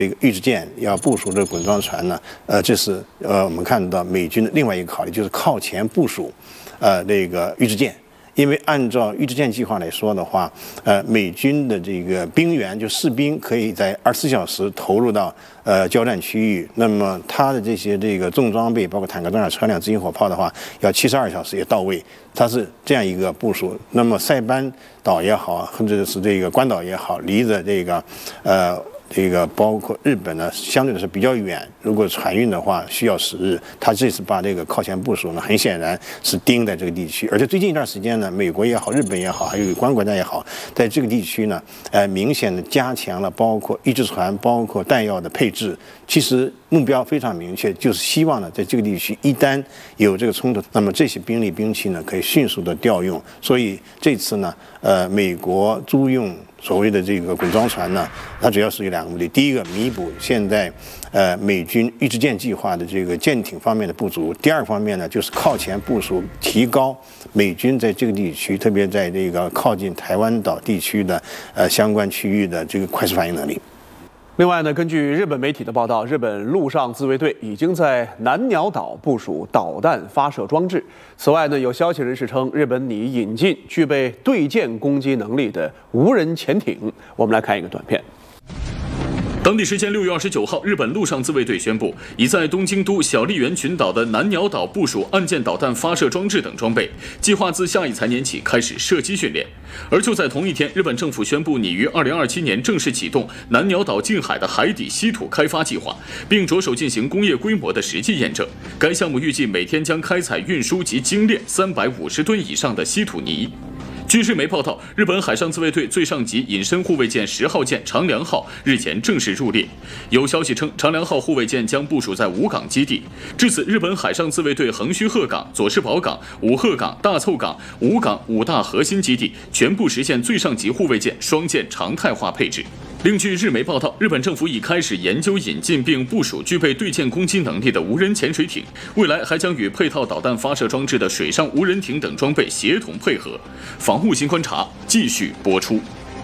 这个预制舰要部署这个滚装船呢，这是我们看到美军的另外一个考虑，就是靠前部署，那个预制舰。因为按照预制舰计划来说的话，美军的这个兵员就士兵可以在24小时投入到交战区域，那么它的这个重装备，包括坦克、装甲车辆、直行火炮的话，要72小时也到位。它是这样一个部署。那么塞班岛也好，或者是这个关岛也好，离着这个包括日本呢，相对的是比较远。如果船运的话，需要10日。他这次把这个靠前部署呢，很显然是盯在这个地区。而且最近一段时间呢，美国也好，日本也好，还有有关国家也好，在这个地区呢，明显的加强了包括预制船、包括弹药的配置。其实目标非常明确，就是希望呢，在这个地区一旦有这个冲突，那么这些兵力兵器呢，可以迅速的调用。所以这次呢，美国租用所谓的这个滚装船呢，它主要是有2个目的：第一个，弥补现在美军预制舰计划的这个舰艇方面的不足；第二个方面呢，就是靠前部署，提高美军在这个地区，特别在这个靠近台湾岛地区的相关区域的这个快速反应能力。 另外呢，根据日本媒体的报道，日本陆上自卫队已经在南鸟岛部署导弹发射装置。此外呢，有消息人士称，日本拟引进具备对舰攻击能力的无人潜艇。我们来看一个短片。 当地时间6月29号，日本陆上自卫队宣布，已在东京都小笠原群岛的南鸟岛部署岸舰导弹发射装置等装备，计划自下一财年起开始射击训练。而就在同一天，日本政府宣布拟于2027年正式启动南鸟岛近海的海底稀土开发计划，并着手进行工业规模的实际验证。该项目预计每天将开采运输及精炼350吨以上的稀土泥。据日媒报道，日本海上自卫队最上级隐身护卫舰10号舰长良号日前正式入列。有消息称，长良号护卫舰将部署在五港基地。至此，日本海上自卫队横须贺港、佐世保港、五鹤港、大凑港、五港5大核心基地全部实现最上级护卫舰双舰常态化配置。另据日媒报道，日本政府已开始研究引进并部署具备对舰攻击能力的无人潜水艇，未来还将与配套导弹发射装置的水上无人艇等装备协同配合。防务新观察继续播出。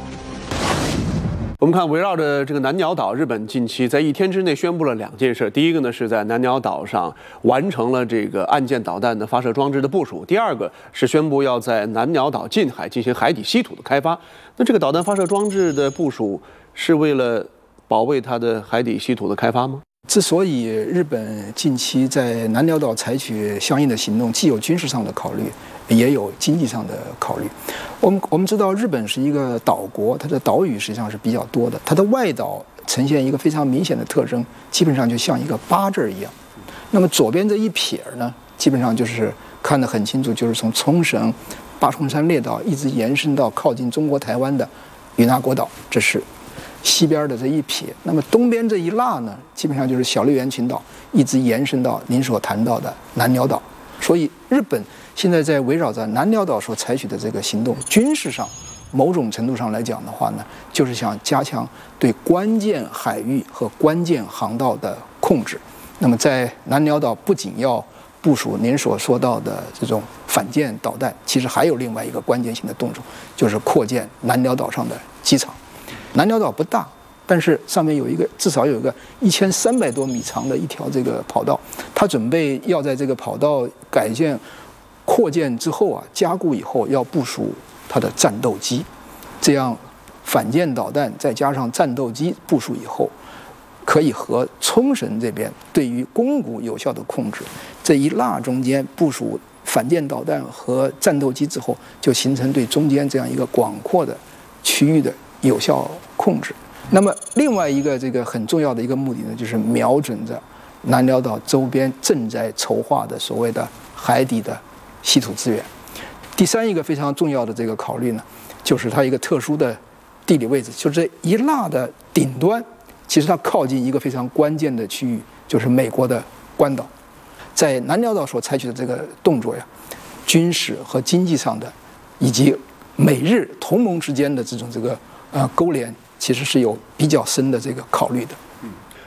我们看，围绕着这个南鸟岛，日本近期在1天之内宣布了2件事。第一个呢，是在南鸟岛上完成了这个岸舰导弹的发射装置的部署；第二个是宣布要在南鸟岛近海进行海底稀土的开发。那这个导弹发射装置的部署是为了保卫它的海底稀土的开发吗？ 之所以日本近期在南鸟岛采取相应的行动，既有军事上的考虑，也有经济上的考虑。我们知道，日本是一个岛国，它的岛屿实际上是比较多的，它的外岛呈现一个非常明显的特征，基本上就像一个8字一样。那么左边这一撇呢，基本上就是看得很清楚，就是从冲绳、八重山列岛一直延伸到靠近中国台湾的与那国岛，这是西边的这一撇。那么东边这一捺呢，基本上就是小笠原群岛，一直延伸到您所谈到的南鸟岛。所以日本现在在围绕着南鸟岛所采取的这个行动，军事上某种程度上来讲的话呢，就是想加强对关键海域和关键航道的控制。那么在南鸟岛不仅要部署您所说到的这种反舰导弹，其实还有另外一个关键性的动作，就是扩建南鸟岛上的机场。南鸟岛不大，但是上面有一个至少有一个1300多米长的一条这个跑道，它准备要在这个跑道改建、扩建之后啊，加固以后要部署它的战斗机，这样反舰导弹再加上战斗机部署以后，可以和冲绳这边对于宫古有效的控制。这一捺中间部署反舰导弹和战斗机之后，就形成对中间这样一个广阔的区域的有效控制。那么另外一个这个很重要的一个目的呢，就是瞄准着南鸟岛周边正在筹划的所谓的海底的稀土资源。第三一个非常重要的这个考虑呢，就是它一个特殊的地理位置，就是这一捺的顶端，其实它靠近一个非常关键的区域，就是美国的关岛。在南鸟岛所采取的这个动作呀，军事和经济上的，以及美日同盟之间的这个勾连，其实是有比较深的这个考虑的。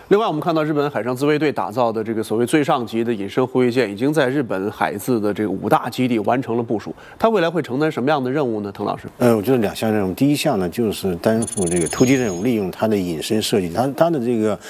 另外，我们看到日本海上自卫队打造的这个所谓最上级的隐身护卫舰，已经在日本海自的这个5大基地完成了部署。它未来会承担什么样的任务呢？滕老师？ 我觉得2项任务，第一项呢就是担负这个突击任务，利用它的隐身设计，它的这个